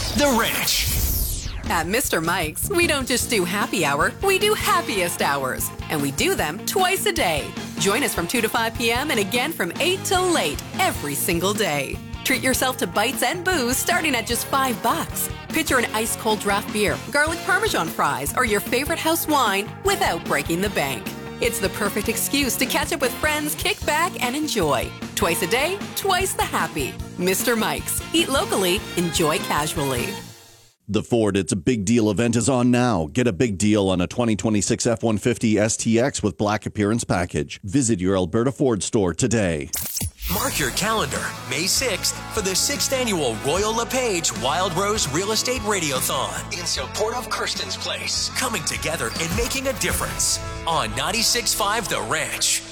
The Ranch. At Mr. Mike's, we don't just do happy hour, we do happiest hours. And we do them twice a day. Join us from 2 to 5 p.m. and again from 8 till late every single day. Treat yourself to bites and booze starting at just $5. Picture an ice-cold draft beer, garlic parmesan fries, or your favorite house wine without breaking the bank. It's the perfect excuse to catch up with friends, kick back, and enjoy. Twice a day, twice the happy. Mr. Mike's. Eat locally, enjoy casually. The Ford It's a Big Deal event is on now. Get a big deal on a 2026 F-150 STX with Black Appearance Package. Visit your Alberta Ford store today. Mark your calendar, May 6th, for the 6th annual Royal LePage Wild Rose Real Estate Radiothon in support of Kirsten's Place. Coming together and making a difference on 96.5 The Ranch.